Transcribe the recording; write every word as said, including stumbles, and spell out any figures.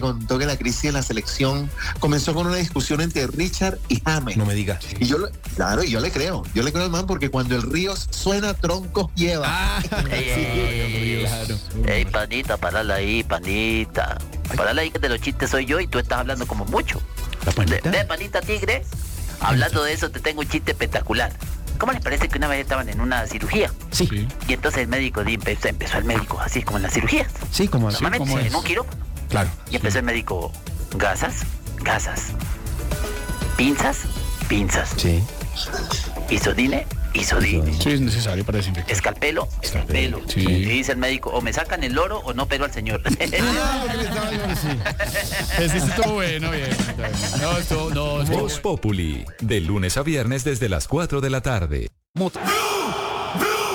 contó que la crisis de la selección comenzó con una discusión entre Richard y James. No me diga. Y yo, claro, y yo le creo. Yo le creo al man porque cuando el río suena, troncos lleva. Ah, ey, ey, claro. Ey, panita, parala ahí, panita. Parala ahí que de los chistes soy yo y tú estás hablando como mucho. ¿La panita? Ve, ve, panita tigre. Hablando de eso, te tengo un chiste espectacular. ¿Cómo les parece que una vez estaban en una cirugía? Sí. Sí. Y entonces el médico di- empezó, empezó el médico, así como en las cirugías. Sí, como así. Normalmente ¿cómo es? en un quirófano. Claro. Y empezó el médico, gasas, gasas. Pinzas, pinzas. Sí. Isodine, isodine. Sí, es necesario para desinfectar. Escalpelo, escalpelo. Sí. Y dice el médico, o me sacan el oro o no pero al señor. Ese estuvo bueno, bien. Está bien. No, estuvo, no, estuvo Voz Populi, de lunes a viernes desde las cuatro de la tarde. bueno.